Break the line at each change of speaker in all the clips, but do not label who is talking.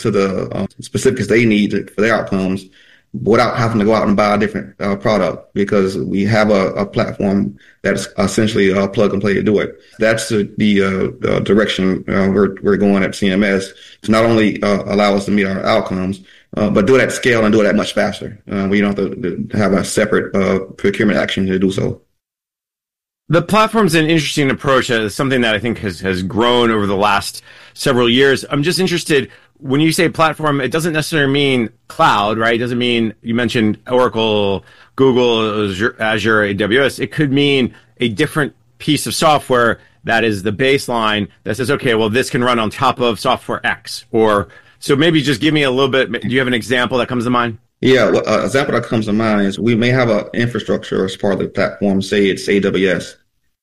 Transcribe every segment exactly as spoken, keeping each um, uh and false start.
to the uh, specifics they need for their outcomes without having to go out and buy a different uh, product, because we have a, a platform that's essentially a plug and play to do it. That's the, the, uh, the direction uh, we're, we're going at C M S, to not only uh, allow us to meet our outcomes, uh, but do it at scale and do it that much faster. Uh, we don't have to, to have a separate uh, procurement action to do so.
The platform's an interesting approach. Uh, something that I think has, has grown over the last several years. I'm just interested, when you say platform, it doesn't necessarily mean cloud, right? It doesn't mean, you mentioned Oracle, Google, Azure, Azure, A W S. It could mean a different piece of software that is the baseline that says, okay, well, this can run on top of software X. Or so maybe just give me a little bit. Do you have an example that comes to mind?
Yeah, well, an example that comes to mind is we may have an infrastructure as part of the platform, say it's A W S.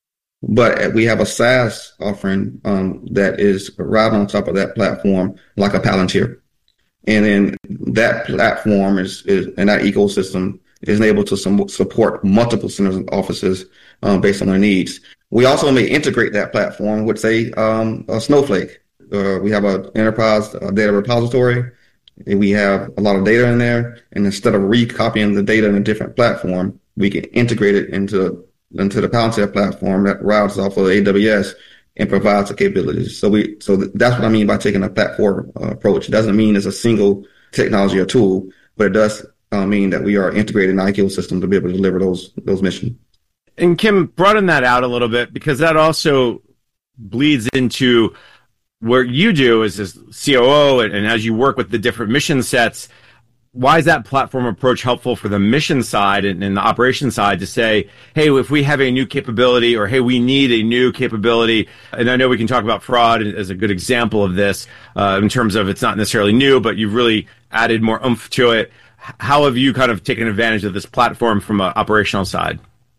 But we have a SaaS offering um, that is right on top of that platform, like a Palantir. And then that platform is, is and that ecosystem is able to some, support multiple centers and offices um, based on their needs. We also may integrate that platform with, say, um, a Snowflake. Uh, we have an enterprise uh, data repository. And we have a lot of data in there. And instead of recopying the data in a different platform, we can integrate it into into the Palantir platform that routes off of A W S and provides the capabilities. So we, so that's what I mean by taking a platform uh, approach. It doesn't mean it's a single technology or tool, but it does uh, mean that we are integrating our ecosystem to be able to deliver those those missions.
And Kim, broaden that out a little bit, because that also bleeds into what you do as a C O O, and, and as you work with the different mission sets. Why is that platform approach helpful for the mission side and, and the operation side to say, hey, if we have a new capability, or hey, we need a new capability, and I know we can talk about fraud as a good example of this uh, in terms of it's not necessarily new, but you've really added more oomph to it. How have you kind of taken advantage of this platform from an operational side?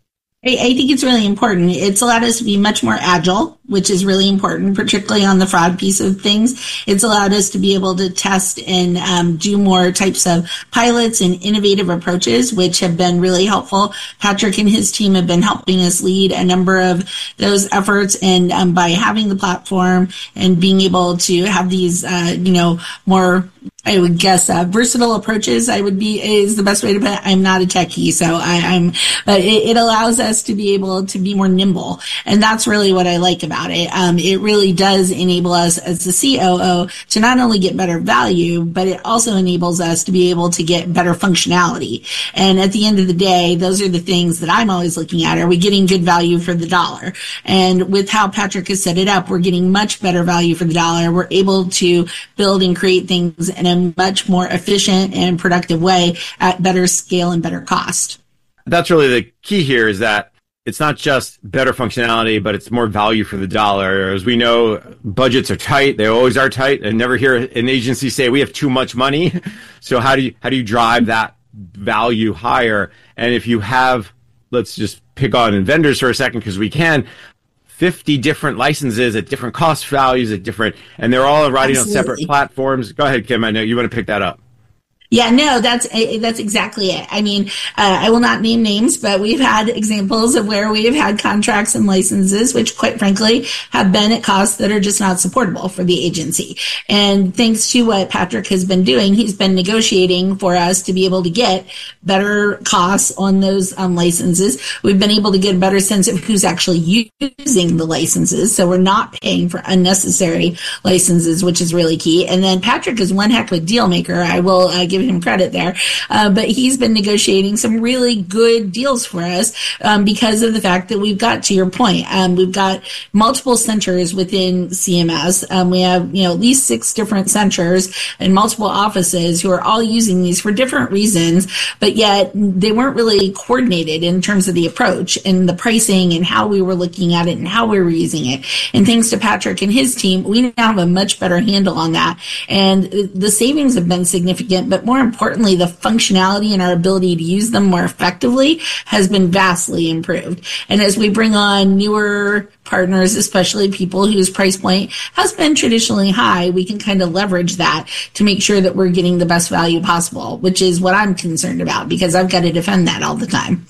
I think it's really important. It's allowed us to be much more agile, which is really important, particularly on the fraud piece of things. It's allowed us to be able to test and um, do more types of pilots and innovative approaches, which have been really helpful. Patrick and his team have been helping us lead a number of those efforts. And um, by having the platform and being able to have these, uh, you know, more I would guess uh, versatile approaches, I would be, is the best way to put it. I'm not a techie, so I, I'm, but it, it allows us to be able to be more nimble. And that's really what I like about it. Um, it really does enable us as the C O O to not only get better value, but it also enables us to be able to get better functionality. And at the end of the day, those are the things that I'm always looking at. Are we getting good value for the dollar? And with how Patrick has set it up, we're getting much better value for the dollar. We're able to build and create things in a much more efficient and productive way at better scale and better cost.
That's really the key here, is that it's not just better functionality, but it's more value for the dollar. As we know, budgets are tight. They always are tight. I never hear an agency say we have too much money. So how do you, how do you drive that value higher? And if you have, let's just pick on vendors for a second, because we can, fifty different licenses at different cost values at different, and they're all riding Absolutely. on separate platforms. Go ahead, Kim. I know you want to pick that up.
Yeah, no, that's that's exactly it. I mean, uh, I will not name names, but we've had examples of where we have had contracts and licenses, which quite frankly have been at costs that are just not supportable for the agency. And thanks to what Patrick has been doing, he's been negotiating for us to be able to get better costs on those um, licenses. We've been able to get a better sense of who's actually using the licenses, so we're not paying for unnecessary licenses, which is really key. And then Patrick is one heck of a deal maker. I will uh, give him credit there, uh, but he's been negotiating some really good deals for us um, because of the fact that we've got, to your point, um, we've got multiple centers within C M S. Um, we have, you know, at least six different centers and multiple offices who are all using these for different reasons, but yet they weren't really coordinated in terms of the approach and the pricing and how we were looking at it and how we were using it. And thanks to Patrick and his team, we now have a much better handle on that. And the savings have been significant, but more importantly, the functionality and our ability to use them more effectively has been vastly improved. And as we bring on newer partners, especially people whose price point has been traditionally high, we can kind of leverage that to make sure that we're getting the best value possible, which is what I'm concerned about, because I've got to defend that all the time.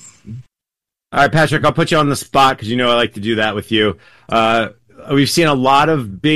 All right, Patrick, I'll put you on the spot because you know I like to do that with you. Uh, we've seen a lot of big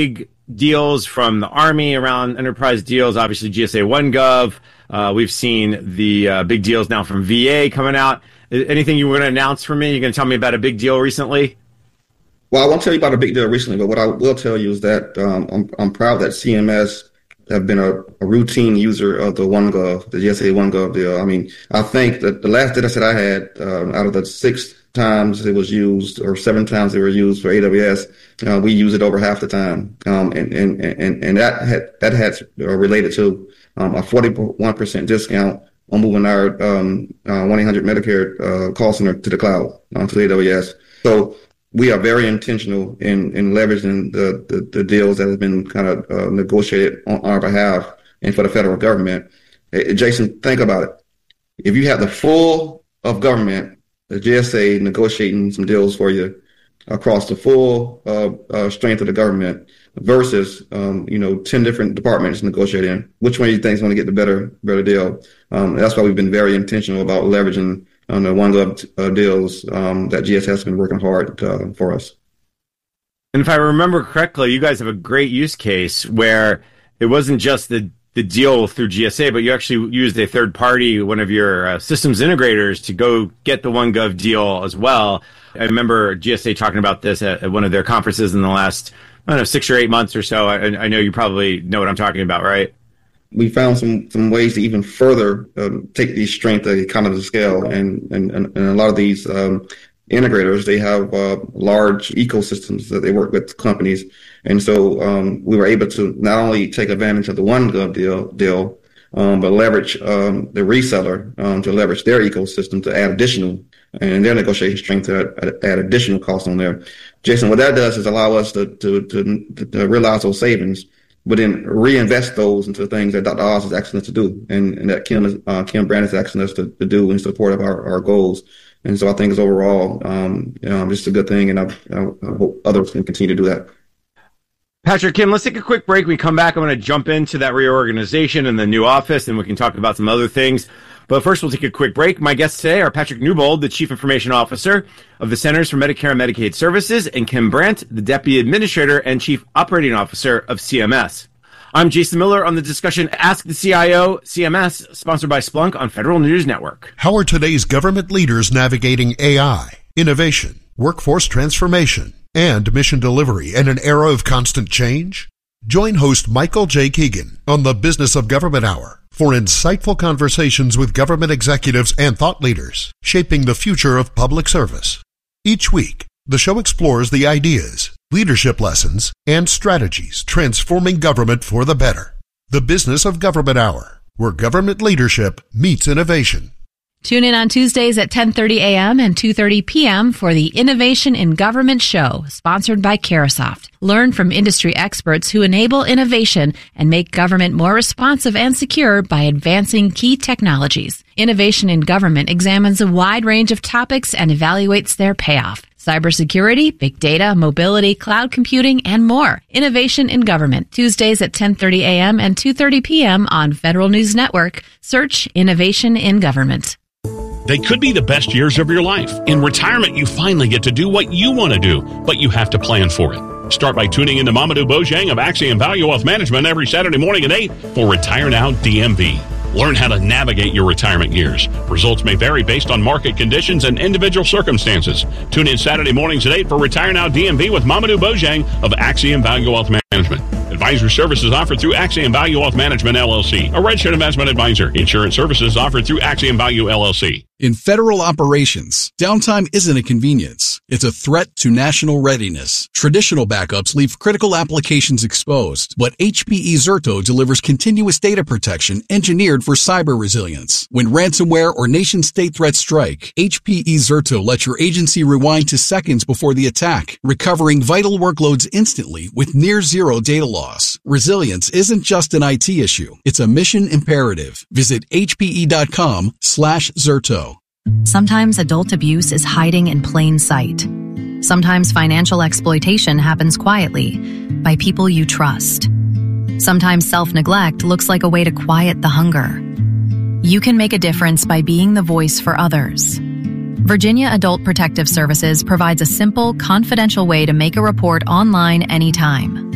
deals from the Army around enterprise deals, obviously G S A OneGov. Uh, we've seen the uh, big deals now from V A coming out. Anything you were going to announce for me? You're going to tell me about a big deal recently?
Well, I won't tell you about a big deal recently, but what I will tell you is that um, I'm, I'm proud that C M S have been a, a routine user of the OneGov, the G S A OneGov deal. I mean, I think that the last data set I had, uh, out of the six times it was used or seven times it was used for A W S, uh, we use it over half the time. Um, and, and, and, and that had, that had uh, related to um, a forty-one percent discount on moving our um, uh, one eight hundred Medicare uh, call center to the cloud, uh, to A W S. So we are very intentional in, in leveraging the, the, the deals that have been kind of uh, negotiated on our behalf and for the federal government. Hey, Jason, think about it. If you have the full of government, the G S A negotiating some deals for you across the full uh, uh, strength of the government versus, um, you know, ten different departments negotiating, which one do you think is going to get the better better deal? Um, that's why we've been very intentional about leveraging on the OneGov uh, deals um, that G S A has been working hard uh, for us.
And if I remember correctly, you guys have a great use case where it wasn't just the, the deal through G S A, but you actually used a third party, one of your uh, systems integrators, to go get the OneGov deal as well. I remember G S A talking about this at, at one of their conferences in the last, I don't know, six or eight months or so. I, I know you probably know what I'm talking about, right?
We found some, some ways to even further um, take these strength of economies of scale. And, and, and a lot of these um, integrators, they have uh, large ecosystems that they work with companies. And so um, we were able to not only take advantage of the OneGov deal, deal um, but leverage um, the reseller um, to leverage their ecosystem to add additional, and their negotiation strength to add, add additional costs on there. Jason, what that does is allow us to, to, to, to realize those savings, but then reinvest those into things that Doctor Oz is asking us to do, and, and that Kim is, uh, Kim Brand is asking us to, to do in support of our, our goals. And so I think it's overall um, um, just a good thing, and I, I hope others can continue to do that.
Patrick, Kim, let's take a quick break. When we come back, I'm going to jump into that reorganization and the new office, and we can talk about some other things. But first, we'll take a quick break. My guests today are Patrick Newbold, the Chief Information Officer of the Centers for Medicare and Medicaid Services, and Kim Brandt, the Deputy Administrator and Chief Operating Officer of C M S. I'm Jason Miller on the discussion Ask the C I O, C M S, sponsored by Splunk on Federal News Network.
How are today's government leaders navigating A I, innovation, workforce transformation, and mission delivery in an era of constant change? Join host Michael J. Keegan on the Business of Government Hour for insightful conversations with government executives and thought leaders shaping the future of public service. Each week, the show explores the ideas, leadership lessons, and strategies transforming government for the better. The Business of Government Hour, where government leadership meets innovation.
Tune in on Tuesdays at ten thirty a.m. and two thirty p.m. for the Innovation in Government Show, sponsored by Carahsoft. Learn from industry experts who enable innovation and make government more responsive and secure by advancing key technologies. Innovation in Government examines a wide range of topics and evaluates their payoff. Cybersecurity, big data, mobility, cloud computing, and more. Innovation in Government, Tuesdays at ten thirty a.m. and two thirty p.m. on Federal News Network. Search Innovation in Government.
They could be the best years of your life. In retirement, you finally get to do what you want to do, but you have to plan for it. Start by tuning into Mamadou Bojang of Axiom Value Wealth Management every Saturday morning at eight for Retire Now D M V. Learn how to navigate your retirement years. Results may vary based on market conditions and individual circumstances. Tune in Saturday mornings at eight for Retire Now D M V with Mamadou Bojang of Axiom Value Wealth Management. Advisory services offered through Axiom Value Wealth Management, L L C, a registered investment advisor. Insurance services offered through Axiom Value, L L C.
In federal operations, downtime isn't a convenience. It's a threat to national readiness. Traditional backups leave critical applications exposed, but H P E Zerto delivers continuous data protection engineered for cyber resilience. When ransomware or nation-state threats strike, H P E Zerto lets your agency rewind to seconds before the attack, recovering vital workloads instantly with near-zero data loss. Resilience isn't just an I T issue. It's a mission imperative. Visit hpe.com slash Zerto.
Sometimes adult abuse is hiding in plain sight. Sometimes financial exploitation happens quietly by people you trust. Sometimes self-neglect looks like a way to quiet the hunger. You can make a difference by being the voice for others. Virginia Adult Protective Services provides a simple, confidential way to make a report online anytime.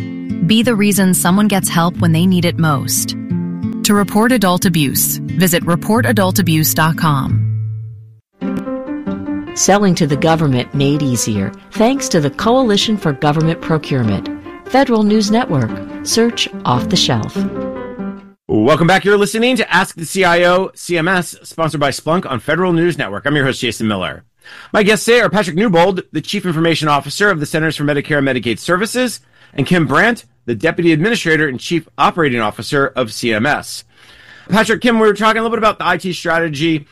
Be the reason someone gets help when they need it most. To report adult abuse, visit report adult abuse dot com.
Selling to the government made easier thanks to the Coalition for Government Procurement. Federal News Network. Search Off the Shelf.
Welcome back. You're listening to Ask the C I O C M S, sponsored by Splunk on Federal News Network. I'm your host, Jason Miller. My guests today are Patrick Newbold, the Chief Information Officer of the Centers for Medicare and Medicaid Services, and Kim Brandt, the Deputy Administrator and Chief Operating Officer of C M S. Patrick, Kim, we were talking a little bit about the I T strategy.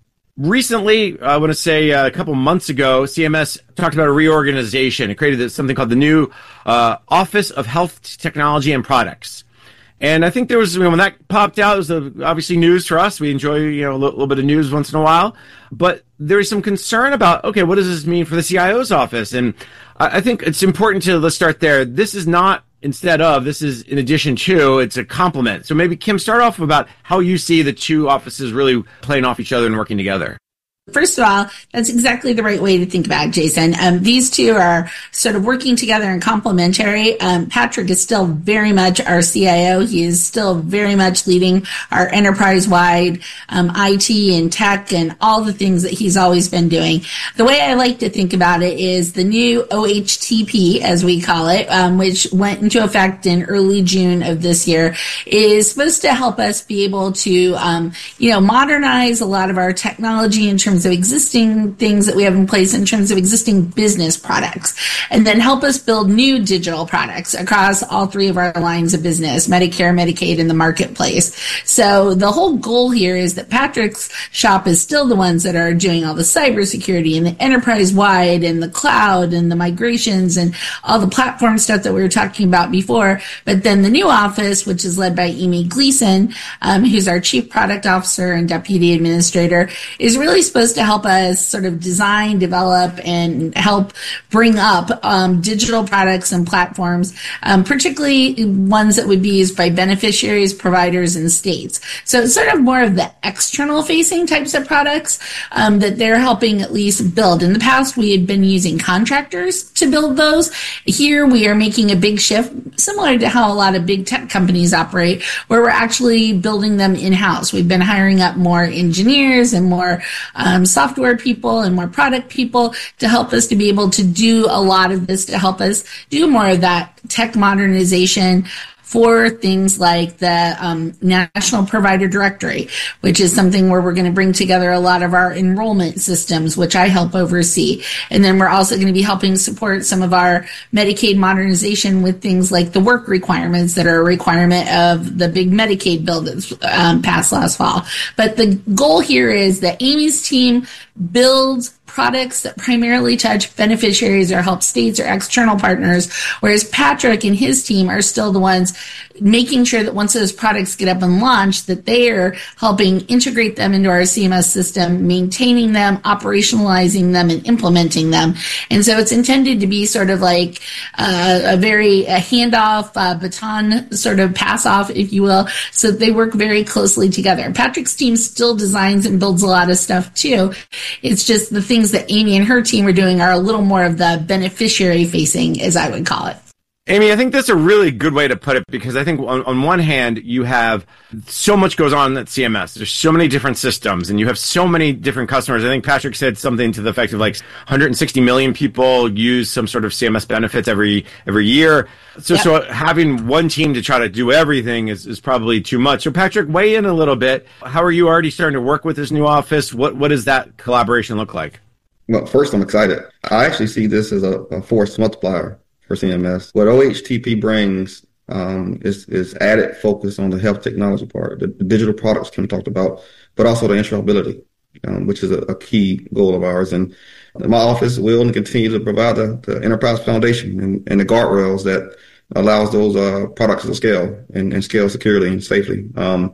Recently, I want to say a couple months ago, C M S talked about a reorganization. It created something called the new uh, Office of Health Technology and Products. And I think there was, you know, when that popped out, it was uh, obviously news for us. We enjoy, you know, a little, little bit of news once in a while. But there is some concern about, okay, what does this mean for the C I O's office? And I, I think it's important to, let's start there. This is not instead of, this is in addition to, it's a complement. So maybe, Kim, start off about how you see the two offices really playing off each other and working together.
First of all, that's exactly the right way to think about it, Jason. Um, these two are sort of working together and complementary. Um, Patrick is still very much our C I O. He is still very much leading our enterprise-wide um, I T and tech and all the things that he's always been doing. The way I like to think about it is the new O H T P, as we call it, um, which went into effect in early June of this year, is supposed to help us be able to, um, you know, modernize a lot of our technology in terms of existing things that we have in place in terms of existing business products, and then help us build new digital products across all three of our lines of business, Medicare, Medicaid, and the marketplace. So the whole goal here is that Patrick's shop is still the ones that are doing all the cybersecurity and the enterprise-wide and the cloud and the migrations and all the platform stuff that we were talking about before. But then the new office, which is led by Amy Gleason, um, who's our Chief Product Officer and Deputy Administrator, is really supposed to help us sort of design, develop, and help bring up um, digital products and platforms, um, particularly ones that would be used by beneficiaries, providers, and states. So it's sort of more of the external-facing types of products um, that they're helping at least build. In the past, we had been using contractors to build those. Here, we are making a big shift, similar to how a lot of big tech companies operate, where we're actually building them in-house. We've been hiring up more engineers and more um, software people and more product people to help us to be able to do a lot of this, to help us do more of that tech modernization for things like the um, National Provider Directory, which is something where we're going to bring together a lot of our enrollment systems, which I help oversee. And then we're also going to be helping support some of our Medicaid modernization with things like the work requirements that are a requirement of the big Medicaid bill that's um, passed last fall. But the goal here is that Amy's team builds products that primarily touch beneficiaries or help states or external partners, whereas Patrick and his team are still the ones making sure that once those products get up and launched, that they are helping integrate them into our C M S system, maintaining them, operationalizing them, and implementing them. And so it's intended to be sort of like uh, a very a handoff, uh, baton sort of pass off, if you will, so that they work very closely together. Patrick's team still designs and builds a lot of stuff too. It's just the things that Amy and her team are doing are a little more of the beneficiary facing, as I would call it.
Amy, I think that's a really good way to put it, because I think on, on one hand, you have so much goes on at C M S. There's so many different systems and you have so many different customers. I think Patrick said something to the effect of like one hundred sixty million people use some sort of C M S benefits every every year. So, yep. so having one team to try to do everything is, is probably too much. So Patrick, weigh in a little bit. How are you already starting to work with this new office? What What does that collaboration look like?
Well, first, I'm excited. I actually see this as a, a force multiplier for C M S. What O H T P brings um, is, is added focus on the health technology part, the, the digital products Kim talked about, but also the interoperability, um, which is a, a key goal of ours. And my office will continue to provide the, the enterprise foundation and, and the guardrails that allows those uh, products to scale and, and scale securely and safely. Um,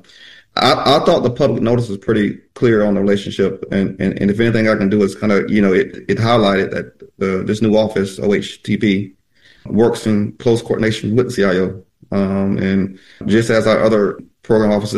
I, I thought the public notice was pretty clear on the relationship, and, and, and if anything I can do is kind of, you know, it, it highlighted that the, this new office, O H T P, works in close coordination with the C I O. Um, and just as our other program offices that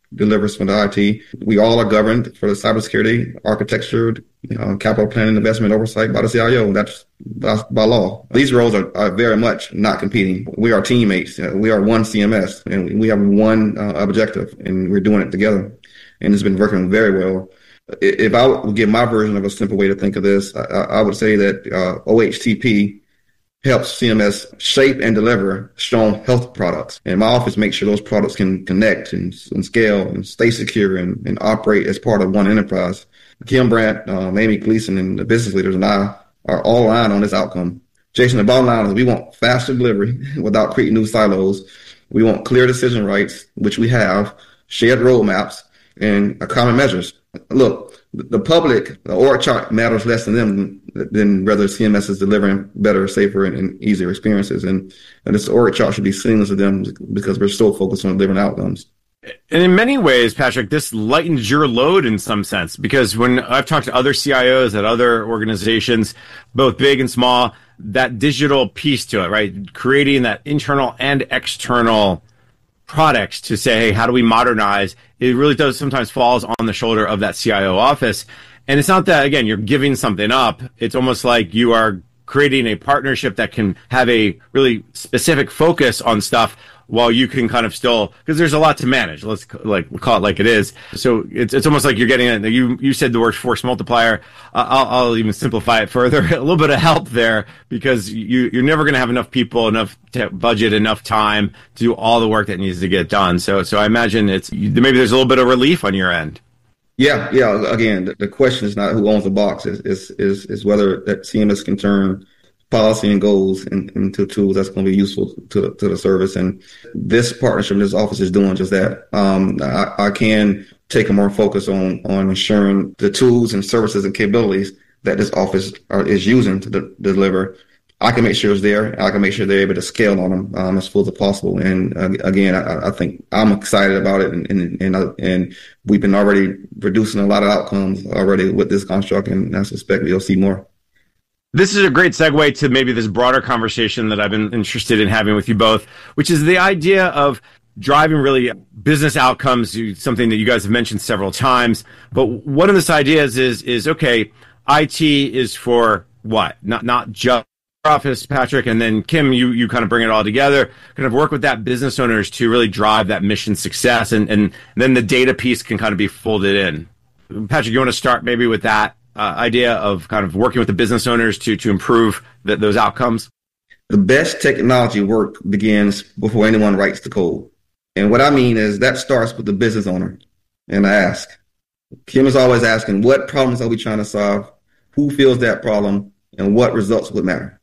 delivers from the I T. We all are governed for the cybersecurity, architecture, you know, capital planning, investment oversight by the C I O. That's by, by law. These roles are, are very much not competing. We are teammates. We are one C M S, and we have one uh, objective, and we're doing it together. And it's been working very well. If I would give my version of a simple way to think of this, I, I would say that uh, O H T P helps C M S shape and deliver strong health products. And my office makes sure those products can connect and, and scale and stay secure and, and operate as part of one enterprise. Kim Brandt, um, Amy Gleason, and the business leaders and I are all aligned on this outcome. Jason, the bottom line is we want faster delivery without creating new silos. We want clear decision rights, which we have, shared roadmaps, and common measures. Look, the public, the org chart matters less to them than whether C M S is delivering better, safer, and, and easier experiences. And, and this org chart should be seamless to them because we're so focused on delivering outcomes.
And in many ways, Patrick, this lightens your load in some sense, because when I've talked to other C I Os at other organizations, both big and small, that digital piece to it, right? Creating that internal and external products to say, hey, how do we modernize? It really does sometimes falls on the shoulder of that C I O office. And it's not that, again, you're giving something up. It's almost like you are creating a partnership that can have a really specific focus on stuff while you can kind of still, because there's a lot to manage. Let's like call it like it is. So it's it's almost like you're getting a, you you said the word force multiplier. Uh, I'll I'll even simplify it further. A little bit of help there, because you you're never going to have enough people, enough t- budget, enough time to do all the work that needs to get done. So so I imagine it's maybe there's a little bit of relief on your end.
Yeah, yeah. Again, the, the question is not who owns the box. Is is is is whether that C M S can turn policy and goals in, into tools that's going to be useful to to the service. And this partnership, this office is doing just that. Um, I, I can take a more focus on on ensuring the tools and services and capabilities that this office are, is using to de- deliver. I can make sure it's there. I can make sure they're able to scale on them um, as full as possible. And uh, again, I, I think I'm excited about it, and and and, uh, and we've been already producing a lot of outcomes already with this construct, and I suspect we'll see more.
This is a great segue to maybe this broader conversation that I've been interested in having with you both, which is the idea of driving really business outcomes, something that you guys have mentioned several times. But one of these ideas is, is okay, I T is for what? Not not just office, Patrick, and then Kim, you you kind of bring it all together, kind of work with that business owners to really drive that mission success, and, and then the data piece can kind of be folded in. Patrick, you want to start maybe with that? Uh, idea of kind of working with the business owners to to improve the, those outcomes?
The best technology work begins before anyone writes the code. And what I mean is that starts with the business owner. And I ask, Kim is always asking, what problems are we trying to solve? Who feels that problem? And what results would matter?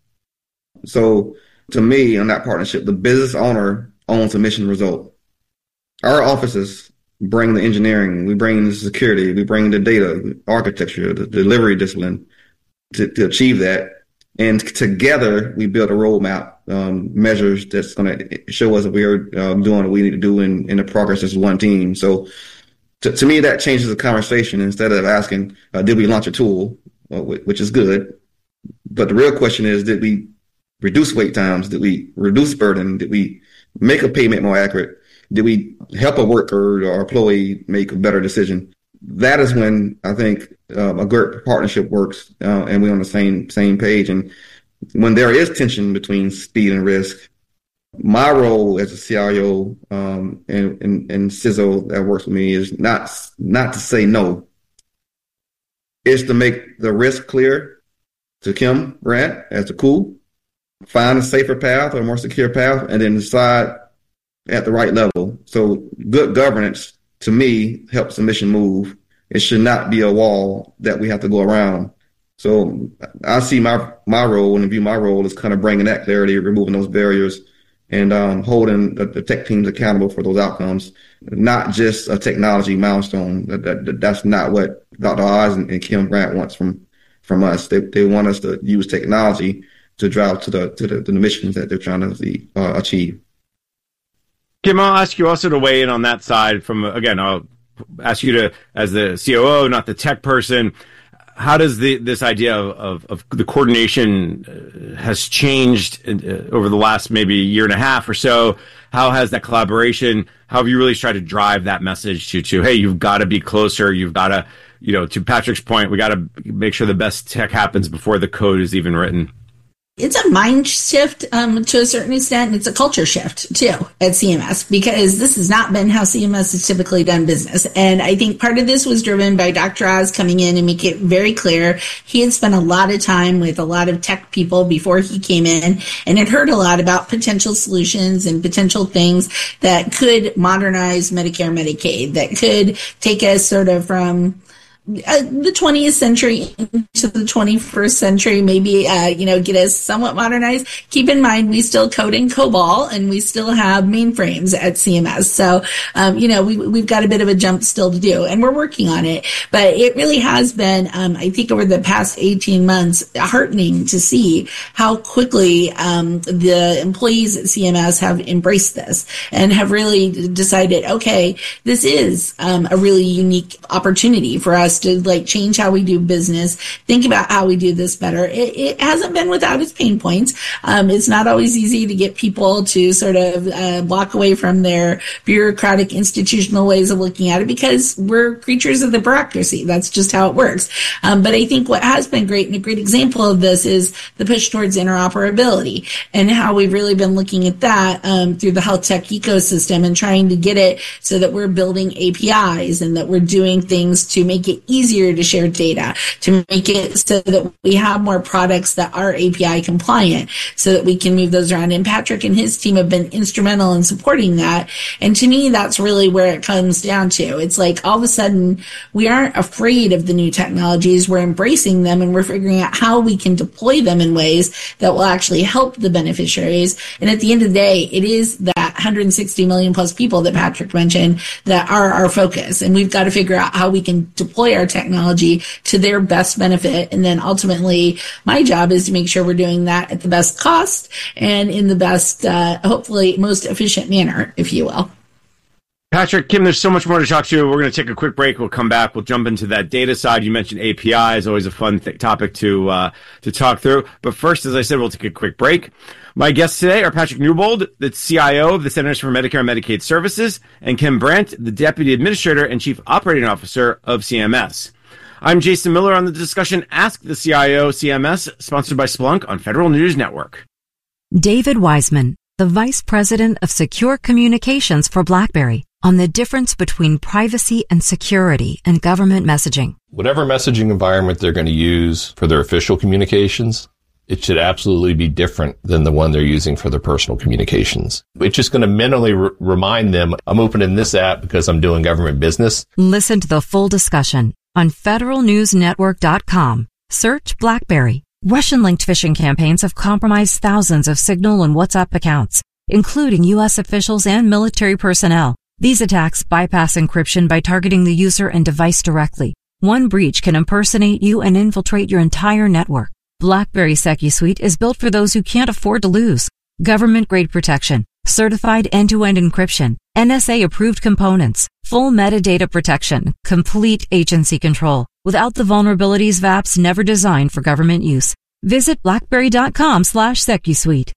So to me, in that partnership, the business owner owns a mission result. Our offices bring the engineering, we bring the security, we bring the data, architecture, the delivery discipline to, to achieve that. And together we build a roadmap, um, measures that's going to show us if we are um, doing what we need to do in, in the progress as one team. So to, to me, that changes the conversation. Instead of asking, uh, did we launch a tool, uh, which is good. But the real question is, did we reduce wait times? Did we reduce burden? Did we make a payment more accurate? Did we help a worker or employee make a better decision? That is when I think um, a good partnership works, uh, and we're on the same same page. And when there is tension between speed and risk, my role as a C I O um, and, and, and C I S O that works with me is not not to say no. It's to make the risk clear to Kim Brandt as the cool, find a safer path or a more secure path, and then decide at the right level. So good governance, to me, helps the mission move. It should not be a wall that we have to go around. So I see my my role and view my role as kind of bringing that clarity, removing those barriers, and um, holding the, the tech teams accountable for those outcomes, not just a technology milestone. That, that, that's not what Doctor Oz and, and Kim Brandt wants from from us. They they want us to use technology to drive to the to the, to the missions that they're trying to see, uh, achieve.
Kim, I'll ask you also to weigh in on that side from, again, I'll ask you to, as the C O O, not the tech person, how does the this idea of, of, of the coordination uh, has changed uh, over the last maybe year and a half or so? How has that collaboration, how have you really tried to drive that message to, to hey, you've got to be closer, you've got to, you know, to Patrick's point, we got to make sure the best tech happens before the code is even written?
It's a mind shift um, to a certain extent, and it's a culture shift, too, at C M S, because this has not been how C M S has typically done business. And I think part of this was driven by Doctor Oz coming in and making it very clear. He had spent a lot of time with a lot of tech people before he came in and had heard a lot about potential solutions and potential things that could modernize Medicare, Medicaid, that could take us sort of from Uh, the twentieth century into the twenty-first century, maybe, uh, you know, get us somewhat modernized. Keep in mind, we still code in COBOL and we still have mainframes at C M S. So, um, you know, we, we've got a bit of a jump still to do, and we're working on it. But it really has been, um, I think over the past eighteen months, heartening to see how quickly, um, the employees at C M S have embraced this and have really decided, okay, this is, um, a really unique opportunity for us to like change how we do business, think about how we do this better. It, it hasn't been without its pain points. Um, it's not always easy to get people to sort of uh, walk away from their bureaucratic institutional ways of looking at it, because we're creatures of the bureaucracy. That's just how it works. Um, but I think what has been great, and a great example of this, is the push towards interoperability and how we've really been looking at that um, through the health tech ecosystem and trying to get it so that we're building A P Is and that we're doing things to make it easier to share data, to make it so that we have more products that are A P I compliant so that we can move those around. And Patrick and his team have been instrumental in supporting that. And to me, that's really where it comes down to. It's like all of a sudden we aren't afraid of the new technologies. We're embracing them and we're figuring out how we can deploy them in ways that will actually help the beneficiaries. And at the end of the day, it is that one hundred sixty million plus people that Patrick mentioned that are our focus. And we've got to figure out how we can deploy our technology to their best benefit. And then ultimately, my job is to make sure we're doing that at the best cost and in the best, uh, hopefully most efficient manner, if you will.
Patrick, Kim, there's so much more to talk to. We're going to take a quick break. We'll come back. We'll jump into that data side. You mentioned A P I is always a fun th- topic to uh, to talk through. But first, as I said, we'll take a quick break. My guests today are Patrick Newbold, the C I O of the Centers for Medicare and Medicaid Services, and Kim Brandt, the Deputy Administrator and Chief Operating Officer of C M S. I'm Jason Miller on the discussion Ask the C I O C M S, sponsored by Splunk on Federal News Network.
David Wiseman, the Vice President of Secure Communications for BlackBerry, on the difference between privacy and security in government messaging.
Whatever messaging environment they're going to use for their official communications, it should absolutely be different than the one they're using for their personal communications. It's just going to mentally re- remind them, I'm opening this app because I'm doing government business.
Listen to the full discussion on federal news network dot com. Search BlackBerry. Russian-linked phishing campaigns have compromised thousands of Signal and WhatsApp accounts, including U S officials and military personnel. These attacks bypass encryption by targeting the user and device directly. One breach can impersonate you and infiltrate your entire network. BlackBerry SecuSuite is built for those who can't afford to lose. Government-grade protection, certified end-to-end encryption, N S A-approved components, full metadata protection, complete agency control, without the vulnerabilities of apps never designed for government use. Visit blackberry.com slash SecuSuite.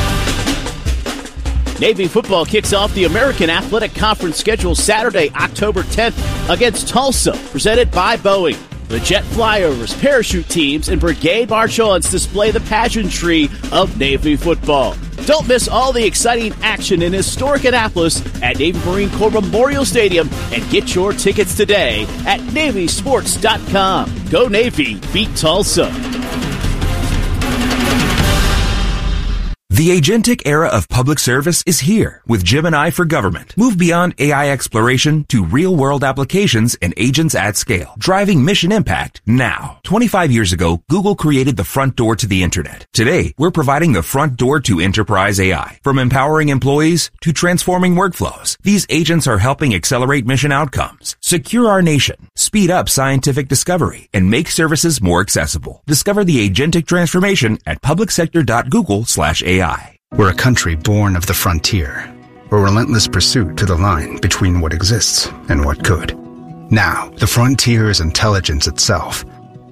Navy football kicks off the American Athletic Conference schedule Saturday, October tenth against Tulsa, presented by Boeing. The jet flyovers, parachute teams, and brigade march-ons display the pageantry of Navy football. Don't miss all the exciting action in historic Annapolis at Navy Marine Corps Memorial Stadium and get your tickets today at Navy Sports dot com. Go Navy, beat Tulsa.
The agentic era of public service is here with Gemini for Government. Move beyond A I exploration to real-world applications and agents at scale, driving mission impact now. twenty-five years ago, Google created the front door to the internet. Today, we're providing the front door to enterprise A I. From empowering employees to transforming workflows, these agents are helping accelerate mission outcomes, secure our nation, speed up scientific discovery, and make services more accessible. Discover the agentic transformation at publicsector.google slash AI.
We're a country born of the frontier, a relentless pursuit to the line between what exists and what could. Now, the frontier is intelligence itself,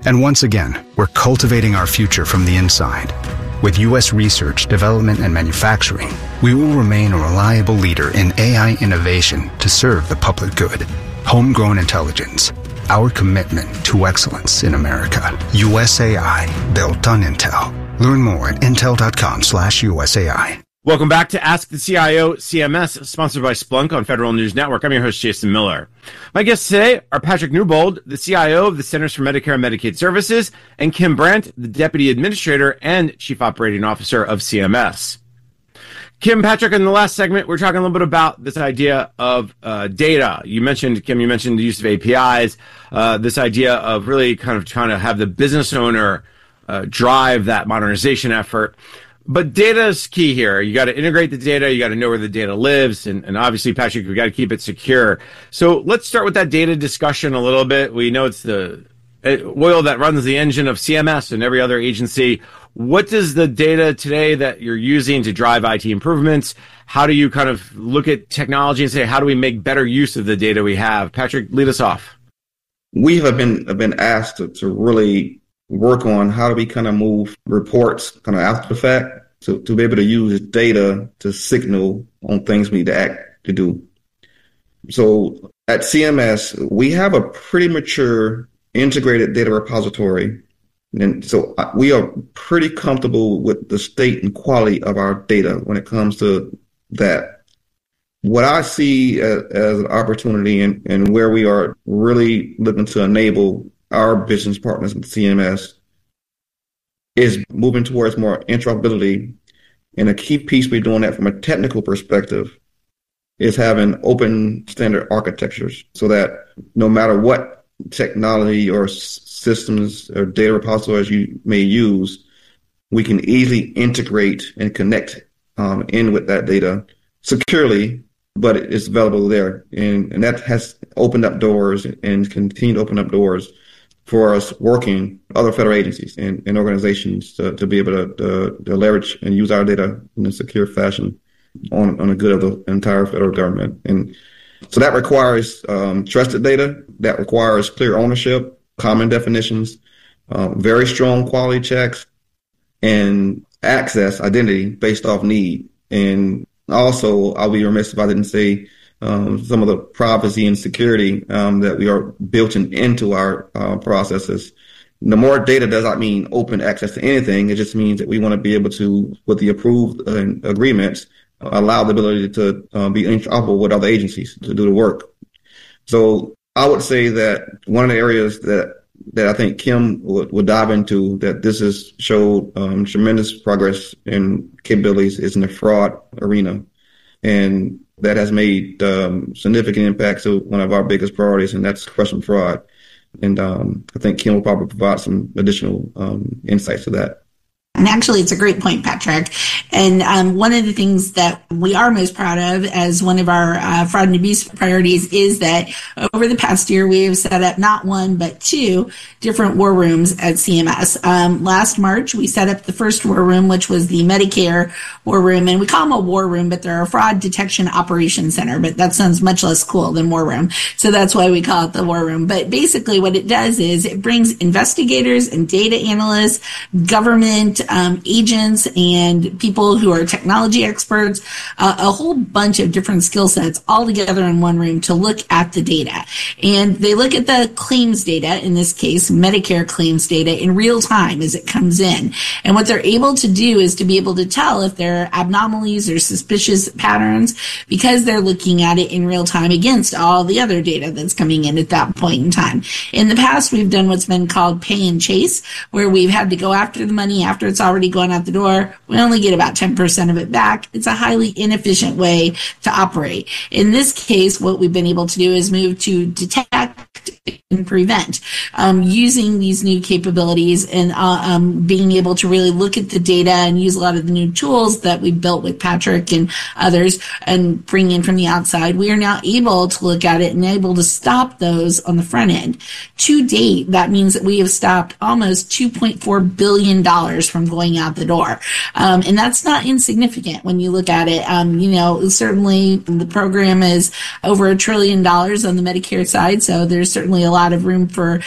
And once again, we're cultivating our future from the inside. With U S research, development, and manufacturing, we will remain a reliable leader in A I innovation to serve the public good. Homegrown intelligence, our commitment to excellence in America. U S A I, built on Intel. Learn more at intel.com slash USAI.
Welcome back to Ask the C I O C M S, sponsored by Splunk on Federal News Network. I'm your host, Jason Miller. My guests today are Patrick Newbold, the C I O of the Centers for Medicare and Medicaid Services, and Kim Brandt, the Deputy Administrator and Chief Operating Officer of C M S. Kim, Patrick, in the last segment, we we're talking a little bit about this idea of uh, data. You mentioned, Kim, you mentioned the use of A P Is, uh, this idea of really kind of trying to have the business owner uh, drive that modernization effort. But data is key here. You got to integrate the data. You got to know where the data lives. And, and obviously, Patrick, we got to keep it secure. So let's start with that data discussion a little bit. We know it's the oil that runs the engine of C M S and every other agency. What does the data today that you're using to drive I T improvements? How do you kind of look at technology and say, how do we make better use of the data we have? Patrick, lead us off.
We have been, have been asked to, to really work on how do we kind of move reports kind of after the fact to, to be able to use data to signal on things we need to act to do. So at C M S, we have a pretty mature integrated data repository. And so we are pretty comfortable with the state and quality of our data when it comes to that. What I see as, as an opportunity and, and where we are really looking to enable our business partners in C M S is moving towards more interoperability. And a key piece we're doing that from a technical perspective is having open standard architectures so that no matter what technology or s- systems or data repositories you may use, we can easily integrate and connect um, in with that data securely, but it's available there. And, and that has opened up doors and continue to open up doors for us working with other federal agencies and, and organizations to, to be able to, to, to leverage and use our data in a secure fashion on, on the good of the entire federal government. And so that requires um, trusted data, that requires clear ownership, common definitions, um, very strong quality checks, and access identity based off need. And also, I'll be remiss if I didn't say um, some of the privacy and security um, that we are built in, into our uh, processes. The more data does not mean open access to anything. It just means that we want to be able to, with the approved uh, agreements, allow the ability to uh, be interoperable with other agencies to do the work. So I would say that one of the areas that that I think Kim would, would dive into, that this has showed um, tremendous progress in capabilities, is in the fraud arena. And that has made um, significant impacts to one of our biggest priorities, and that's crushing fraud. And um, I think Kim will probably provide some additional um, insights to that.
And actually, it's a great point, Patrick. And um, one of the things that we are most proud of as one of our uh, fraud and abuse priorities is that over the past year, we have set up not one, but two different war rooms at C M S. Um, last March, we set up the first war room, which was the Medicare war room. And we call them a war room, but they're a fraud detection operations center. But that sounds much less cool than war room. So that's why we call it the war room. But basically what it does is it brings investigators and data analysts, government Um, agents and people who are technology experts, uh, a whole bunch of different skill sets all together in one room to look at the data. And they look at the claims data, in this case, Medicare claims data, in real time as it comes in. And what they're able to do is to be able to tell if there are abnormalities or suspicious patterns because they're looking at it in real time against all the other data that's coming in at that point in time. In the past, we've done what's been called pay and chase, where we've had to go after the money after it's already gone out the door. We only get about ten percent of it back. It's a highly inefficient way to operate. In this case, what we've been able to do is move to detect and prevent, um, using these new capabilities and uh, um, being able to really look at the data and use a lot of the new tools that we built with Patrick and others and bring in from the outside. We are now able to look at it and able to stop those on the front end. To date, that means that we have stopped almost two point four billion dollars from going out the door. Um, and that's not insignificant when you look at it. Um, you know, certainly the program is over a trillion dollars on the Medicare side, so there's certainly a lot of room for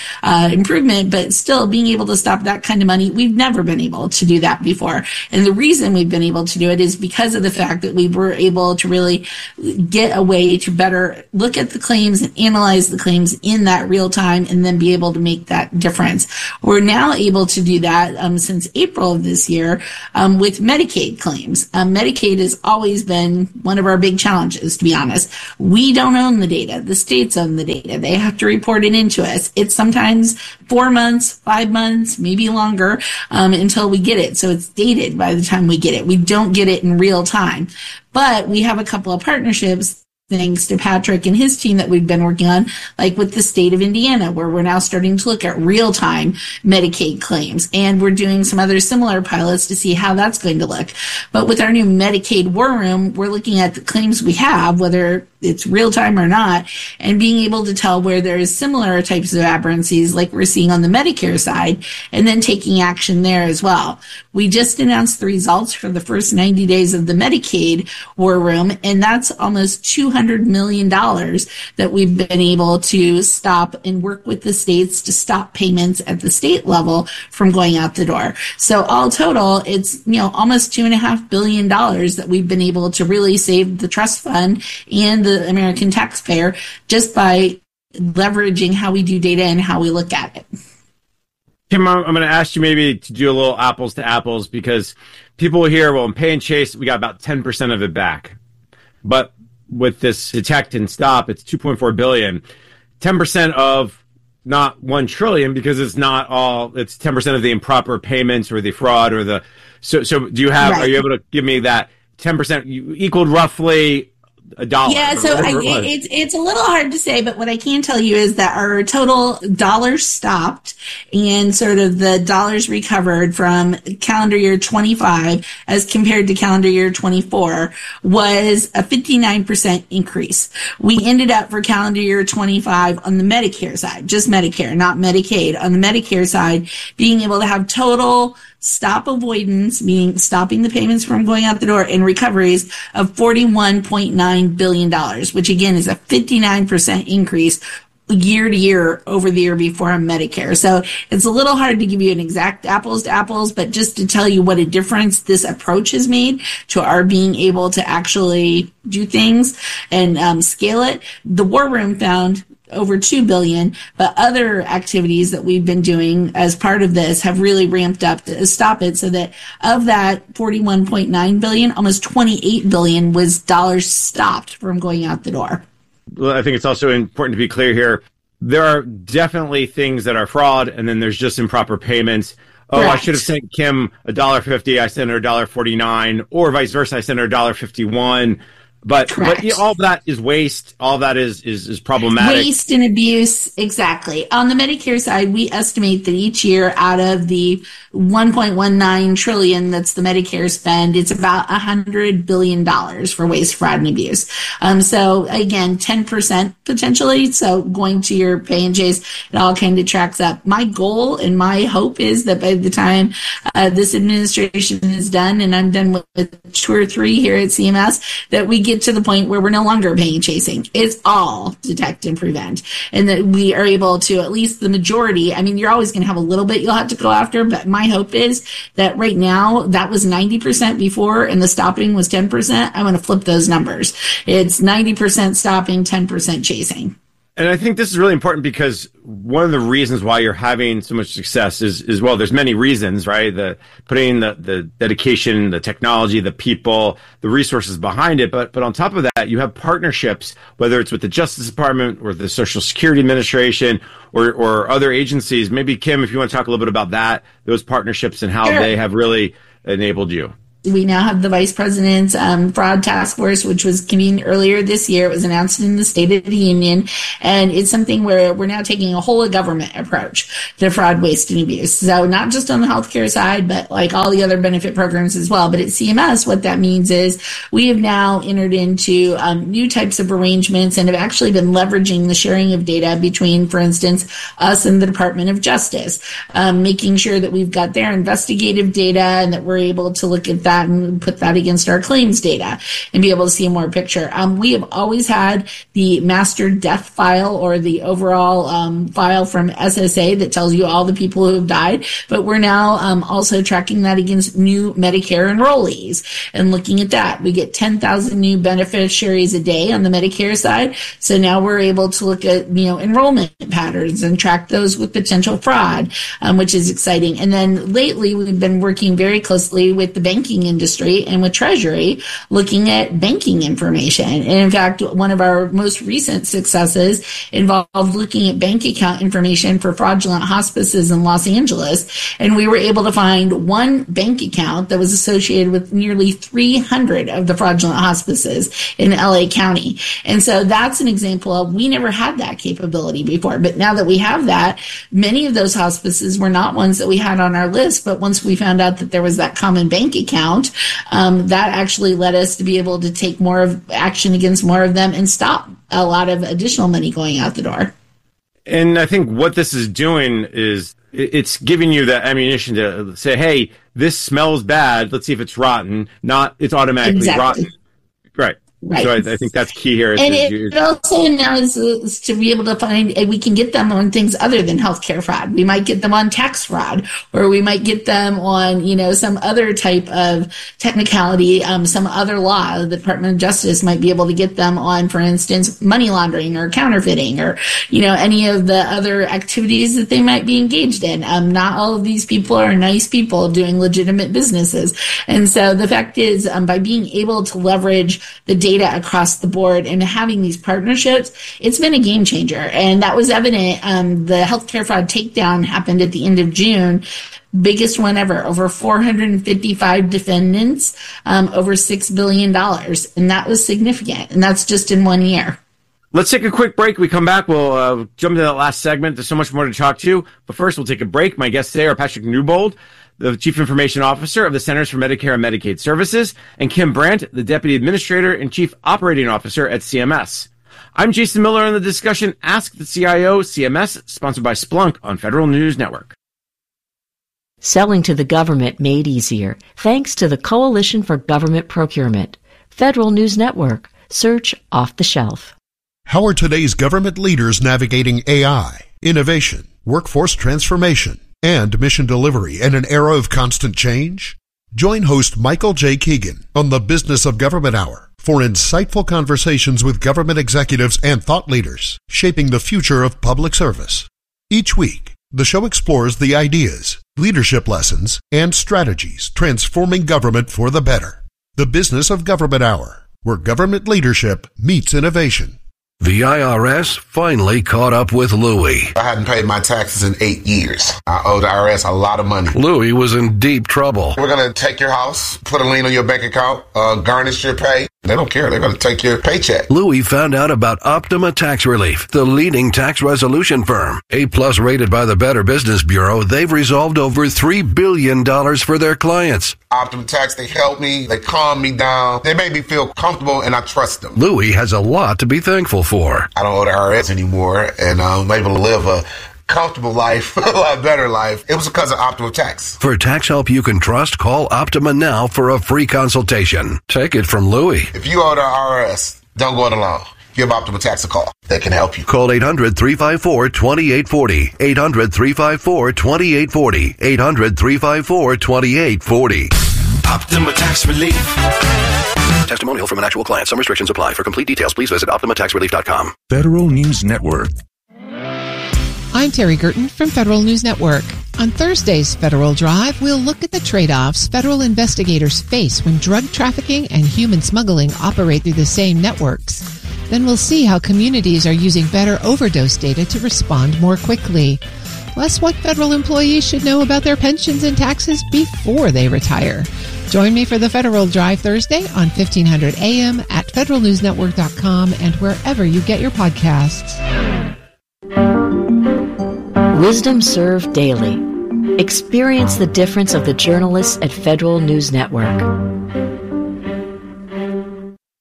uh, improvement, but still being able to stop that kind of money, we've never been able to do that before. And the reason we've been able to do it is because of the fact that we were able to really get a way to better look at the claims and analyze the claims in that real time and then be able to make that difference. We're now able to do that um, since April of this year um, with Medicaid claims. Um, Medicaid has always been one of our big challenges, to be honest. We don't own the data. The states own the data. They have to report it into us. It's sometimes four months, five months, maybe longer um, until we get it. So it's dated by the time we get it. We don't get it in real time. But we have a couple of partnerships, thanks to Patrick and his team, that we've been working on, like with the state of Indiana, where we're now starting to look at real-time Medicaid claims. And we're doing some other similar pilots to see how that's going to look. But with our new Medicaid War Room, we're looking at the claims we have, whether it's real-time or not, and being able to tell where there's similar types of aberrancies like we're seeing on the Medicare side, and then taking action there as well. We just announced the results for the first ninety days of the Medicaid War Room, and that's almost two hundred million dollars that we've been able to stop and work with the states to stop payments at the state level from going out the door. So all total, it's, you know, almost two and a half billion dollars that we've been able to really save the trust fund and the American taxpayer just by leveraging how we do data and how we look at it.
Kim, I'm going to ask you maybe to do a little apples to apples, because people hear, well, in Pay and Chase, we got about ten percent of it back. But with this detect and stop, it's two point four billion dollars. ten percent of not one trillion, because it's not all, it's ten percent of the improper payments or the fraud or the, so, so do you have, right. Are you able to give me that ten percent equaled roughly a dollar?
Yeah, so I, it it's it's a little hard to say, but what I can tell you is that our total dollars stopped and sort of the dollars recovered from calendar year twenty-five as compared to calendar year twenty-four was a fifty-nine percent increase. We ended up for calendar year twenty-five on the Medicare side, just Medicare, not Medicaid, on the Medicare side, being able to have total stop avoidance, meaning stopping the payments from going out the door, and recoveries of forty-one point nine billion dollars, which again is a fifty-nine percent increase year to year over the year before on Medicare. So it's a little hard to give you an exact apples to apples, but just to tell you what a difference this approach has made to our being able to actually do things and um, scale it. The War Room found over two billion dollars, but other activities that we've been doing as part of this have really ramped up to stop it, so that of that forty-one point nine billion dollars, almost twenty-eight billion dollars was dollars stopped from going out the door.
Well, I think it's also important to be clear here. There are definitely things that are fraud, and then there's just improper payments. Oh, Correct. I should have sent Kim a dollar fifty. I sent her a dollar forty-nine, or vice versa. I sent her a dollar fifty-one. But, but yeah, all of that is waste. All of that is, is, is problematic.
Waste and abuse, exactly. On the Medicare side, we estimate that each year out of the one point one nine trillion that's the Medicare spend, it's about one hundred billion dollars for waste, fraud, and abuse. Um, so again, ten percent potentially. So going to your Pay and Chase, it all kind of tracks up. My goal and my hope is that by the time uh, this administration is done, and I'm done with, with two or three here at C M S, that we get to the point where we're no longer paying and chasing. It's all detect and prevent. And that we are able to, at least the majority, I mean, you're always going to have a little bit you'll have to go after, but my hope is that right now, that was ninety percent before and the stopping was ten percent. I'm going to flip those numbers. It's ninety percent stopping, ten percent chasing.
And I think this is really important, because one of the reasons why you're having so much success is, is well, there's many reasons, right? The putting the, the dedication, the technology, the people, the resources behind it. But, but on top of that, you have partnerships, whether it's with the Justice Department or the Social Security Administration or, or other agencies. Maybe Kim, if you want to talk a little bit about that, those partnerships and how
Sure.
they have really enabled you.
We now have the Vice President's um, Fraud Task Force, which was convened earlier this year. It was announced in the State of the Union, and it's something where we're now taking a whole of government approach to fraud, waste, and abuse. So not just on the healthcare side, but like all the other benefit programs as well. But at C M S, what that means is we have now entered into um, new types of arrangements and have actually been leveraging the sharing of data between, for instance, us and the Department of Justice, um, making sure that we've got their investigative data and that we're able to look at that that and put that against our claims data and be able to see a more picture. Um, we have always had the master death file or the overall um, file from S S A that tells you all the people who have died, but we're now um, also tracking that against new Medicare enrollees and looking at that. We get ten thousand new beneficiaries a day on the Medicare side, so now we're able to look at, you know, enrollment patterns and track those with potential fraud, um, which is exciting. And then lately, we've been working very closely with the banking industry and with Treasury, looking at banking information. And in fact, one of our most recent successes involved looking at bank account information for fraudulent hospices in Los Angeles. And we were able to find one bank account that was associated with nearly three hundred of the fraudulent hospices in L A County. And so that's an example of, we never had that capability before. But now that we have that, many of those hospices were not ones that we had on our list. But once we found out that there was that common bank account, um, that actually led us to be able to take more of action against more of them and stop a lot of additional money going out the door.
And I think what this is doing is it's giving you the ammunition to say, hey, this smells bad. Let's see if it's rotten. Not it's automatically
exactly.
rotten. Right.
Right.
So I, I think that's key here.
And it, it also now is, is to be able to find, we can get them on things other than healthcare fraud. We might get them on tax fraud, or we might get them on, you know, some other type of technicality, um, some other law. The Department of Justice might be able to get them on, for instance, money laundering or counterfeiting, or, you know, any of the other activities that they might be engaged in. Um, not all of these people are nice people doing legitimate businesses. And so the fact is, um, by being able to leverage the data across the board and having these partnerships, it's been a game changer. And that was evident. Um, the healthcare fraud takedown happened at the end of June. Biggest one ever, over four hundred fifty-five defendants, um, over six billion dollars. And that was significant. And that's just in one year.
Let's take a quick break. We come back. We'll uh, jump into that last segment. There's so much more to talk to. But first, we'll take a break. My guests today are Patrick Newbold, the Chief Information Officer of the Centers for Medicare and Medicaid Services, and Kim Brandt, the Deputy Administrator and Chief Operating Officer at C M S. I'm Jason Miller on the discussion Ask the C I O C M S, sponsored by Splunk on Federal News Network.
Selling to the government made easier thanks to the Coalition for Government Procurement. Federal News Network. Search off the shelf.
How are today's government leaders navigating A I, innovation, workforce transformation, and mission delivery in an era of constant change? Join host Michael J. Keegan on the Business of Government Hour for insightful conversations with government executives and thought leaders shaping the future of public service. Each week, the show explores the ideas, leadership lessons, and strategies transforming government for the better. The Business of Government Hour, where government leadership meets innovation.
The I R S finally caught up with Louie.
I hadn't paid my taxes in eight years. I owe the I R S a lot of money.
Louie was in deep trouble.
We're going to take your house, put a lien on your bank account, uh, garnish your pay. They don't care. They're going to take your paycheck.
Louie found out about Optima Tax Relief, the leading tax resolution firm. A-plus rated by the Better Business Bureau, they've resolved over three billion dollars for their clients.
Optima Tax, they helped me. They calmed me down. They made me feel comfortable, and I trust them.
Louie has a lot to be thankful for.
I don't owe the I R S anymore, and I'm able to live a comfortable life, a lot better life. It was because of Optima Tax.
For tax help you can trust, call Optima now for a free consultation. Take it from Louie.
If you owe the I R S, don't go it alone. Give Optima Tax a call. They can help you.
Call eight hundred, three five four, two eight four zero. eight hundred, three five four, two eight four zero. eight hundred, three five four, two eight four zero.
Optima Tax Relief.
Testimonial from an actual client. Some restrictions apply. For complete details, please visit optima tax relief dot com.
Federal News Network.
I'm Terry Gerton from Federal News Network. On Thursday's Federal Drive, we'll look at the trade-offs federal investigators face when drug trafficking and human smuggling operate through the same networks. Then we'll see how communities are using better overdose data to respond more quickly. Plus, what federal employees should know about their pensions and taxes before they retire. Join me for the Federal Drive Thursday on fifteen hundred A M at federal news network dot com and wherever you get your podcasts.
Wisdom Served Daily. Experience the difference of the journalists at Federal News Network.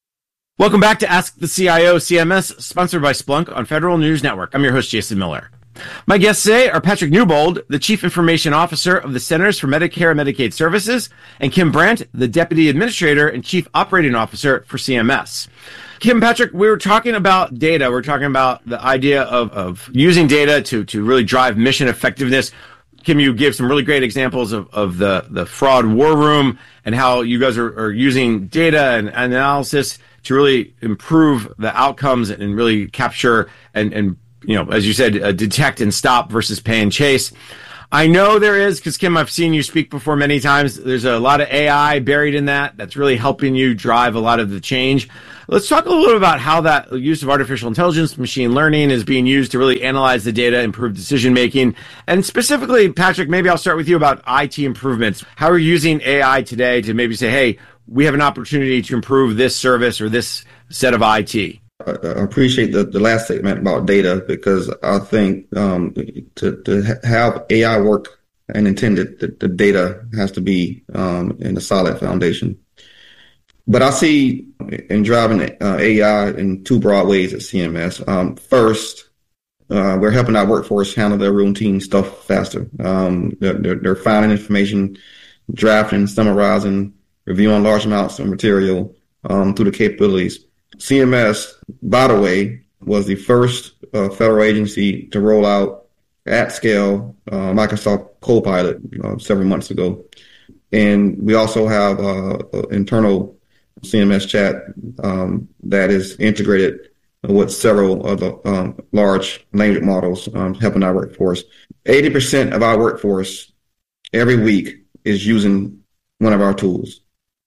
Welcome back to Ask the C I O C M S, sponsored by Splunk on Federal News Network. I'm your host, Jason Miller. My guests today are Patrick Newbold, the Chief Information Officer of the Centers for Medicare and Medicaid Services, and Kim Brandt, the Deputy Administrator and Chief Operating Officer for C M S. Kim, Patrick, we were talking about data. We're talking about the idea of, of using data to, to really drive mission effectiveness. Kim, you gave some really great examples of, of the, the fraud war room and how you guys are, are using data and analysis to really improve the outcomes and really capture and, and you know, as you said, uh, detect and stop versus pay and chase. I know there is, because Kim, I've seen you speak before many times. There's a lot of A I buried in that that's really helping you drive a lot of the change. Let's talk a little bit about how that use of artificial intelligence, machine learning is being used to really analyze the data, improve decision making. And specifically, Patrick, maybe I'll start with you about I T improvements. How are you using A I today to maybe say, hey, we have an opportunity to improve this service or this set of I T?
I appreciate the, the last statement about data, because I think um, to, to have A I work and intended, the, the data has to be um, in a solid foundation. But I see in driving uh, A I in two broad ways at C M S. Um, first, uh, we're helping our workforce handle their routine stuff faster. Um, they're, they're, they're finding information, drafting, summarizing, reviewing large amounts of material um, through the capabilities. C M S, by the way, was the first uh, federal agency to roll out at scale uh, Microsoft Copilot uh, several months ago. And we also have uh, internal C M S chat um, that is integrated with several of the um, large language models um, helping our workforce. eighty percent of our workforce every week is using one of our tools.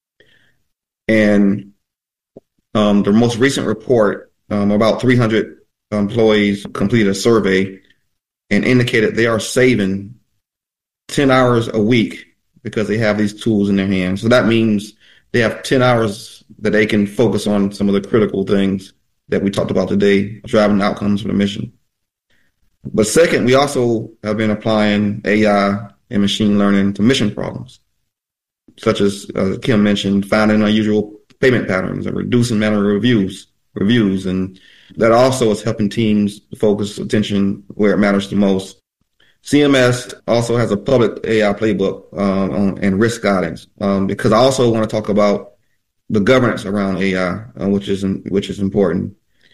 And um, the most recent report, um, about three hundred employees completed a survey and indicated they are saving ten hours a week because they have these tools in their hands. So that means they have ten hours that they can focus on some of the critical things that we talked about today, driving outcomes for the mission. But second, we also have been applying A I and machine learning to mission problems, such as uh, Kim mentioned, finding unusual payment patterns and reducing manual reviews, reviews. And that also is helping teams focus attention where it matters the most. C M S also has a public A I playbook um, on, and risk guidance, um, because I also want to talk about the governance around A I, uh, which is which is important.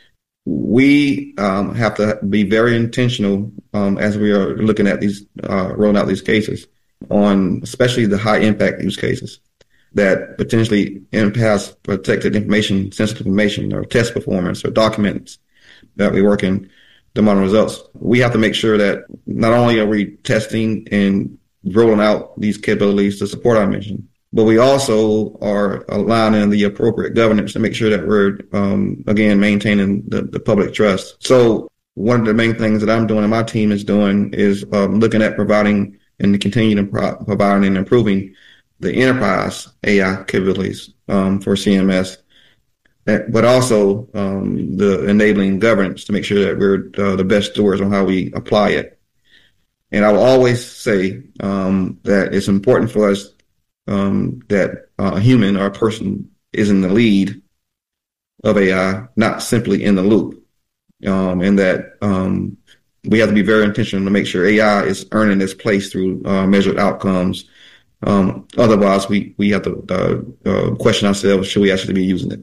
We um, have to be very intentional um, as we are looking at these, uh, rolling out these cases on especially the high impact use cases that potentially impasse protected information, sensitive information, or test performance, or documents that we work in the model results. We have to make sure that not only are we testing and rolling out these capabilities to support our mission, but we also are aligning the appropriate governance to make sure that we're, um, again, maintaining the, the public trust. So one of the main things that I'm doing and my team is doing is um, looking at providing and continuing to pro- providing and improving the enterprise A I capabilities um, for C M S, but also um, the enabling governance to make sure that we're uh, the best stewards on how we apply it. And I will always say um, that it's important for us um, that a human or a person is in the lead of A I, not simply in the loop, um, and that um, we have to be very intentional to make sure A I is earning its place through uh, measured outcomes. Um, otherwise, we, we have to uh, uh, question ourselves, should we actually be using it?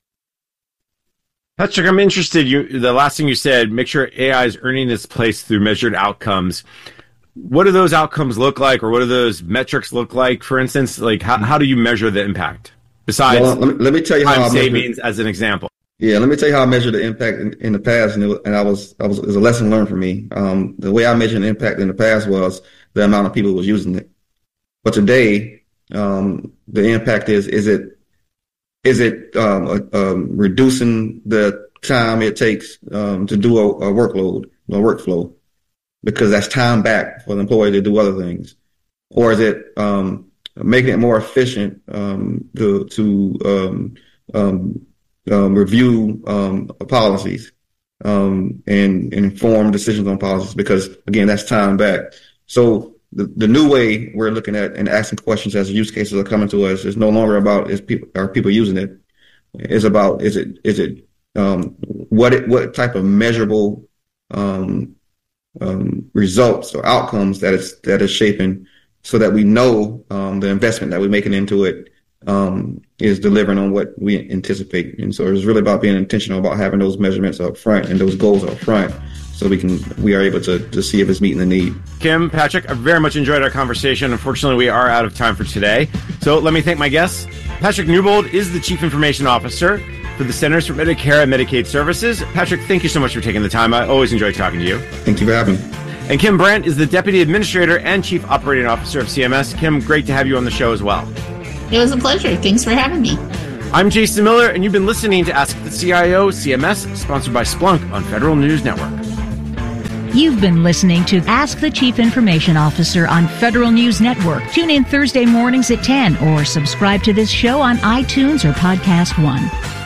Patrick, I'm interested. You, the last thing you said, make sure A I is earning its place through measured outcomes. What do those outcomes look like, or what do those metrics look like? For instance, like how, how do you measure the impact? Besides,
well, let, me, let me tell you how
time
I
savings
measured,
as an example.
Yeah, let me tell you how I measured the impact in, in the past, and, it, and I was, I was, it was a lesson learned for me. Um, the way I measured the impact in the past was the amount of people who was using it. But today, um, the impact is, is it, is it, um, uh, um, reducing the time it takes, um, to do a, a workload, a workflow, because that's time back for the employee to do other things? Or is it, um, making it more efficient, um, to, to, um, um, um review, um, policies, um, and, and inform decisions on policies? Because again, that's time back. So, The, the new way we're looking at and asking questions as use cases are coming to us is no longer about is people are people using it. It's about is it is it um, what it, what type of measurable um, um, results or outcomes that is that is shaping, so that we know um, the investment that we're making into it um, is delivering on what we anticipate. And so it's really about being intentional about having those measurements up front and those goals up front, so we can we are able to, to see if it's meeting the need.
Kim, Patrick, I very much enjoyed our conversation. Unfortunately, we are out of time for today. So let me thank my guests. Patrick Newbold is the Chief Information Officer for the Centers for Medicare and Medicaid Services. Patrick, thank you so much for taking the time. I always enjoy talking to you.
Thank you for having me.
And Kim Brandt is the Deputy Administrator and Chief Operating Officer of C M S. Kim, great to have you on the show as well.
It was a pleasure. Thanks for having me.
I'm Jason Miller, and you've been listening to Ask the C I O C M S, sponsored by Splunk on Federal News Network.
You've been listening to Ask the Chief Information Officer on Federal News Network. Tune in Thursday mornings at ten or subscribe to this show on iTunes or Podcast One.